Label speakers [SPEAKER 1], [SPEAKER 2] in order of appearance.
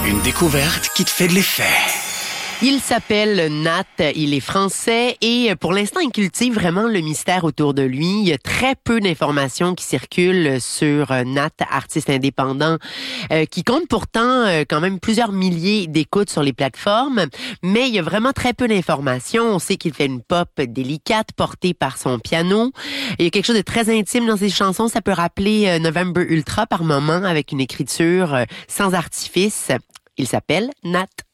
[SPEAKER 1] Une découverte qui te fait de l'effet.
[SPEAKER 2] Il s'appelle Nat, il est français et pour l'instant, il cultive vraiment le mystère autour de lui. Il y a très peu d'informations qui circulent sur Nat, artiste indépendant, qui compte pourtant quand même plusieurs milliers d'écoutes sur les plateformes, mais il y a vraiment très peu d'informations. On sait qu'il fait une pop délicate portée par son piano. Il y a quelque chose de très intime dans ses chansons. Ça peut rappeler November Ultra par moment avec une écriture sans artifice. Il s'appelle Nat.